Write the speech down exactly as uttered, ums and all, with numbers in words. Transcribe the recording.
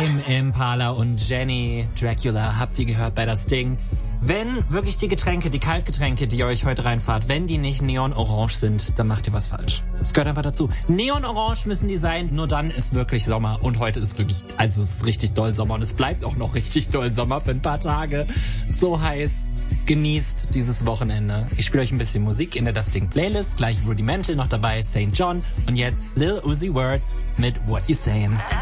Tame Impala und Jenny Dracula habt ihr gehört bei das Ding. Wenn wirklich die Getränke, die Kaltgetränke, die ihr euch heute reinfahrt, wenn die nicht neon-orange sind, dann macht ihr was falsch. Das gehört einfach dazu. Neon-orange müssen die sein, nur dann ist wirklich Sommer. Und heute ist wirklich, also es ist richtig doll Sommer und es bleibt auch noch richtig doll Sommer für ein paar Tage. So heiß. Genießt dieses Wochenende. Ich spiele euch ein bisschen Musik in der Das Ding Playlist. Gleich Rudimental noch dabei, Saint John und jetzt Lil Uzi Vert mit What You Sayin'.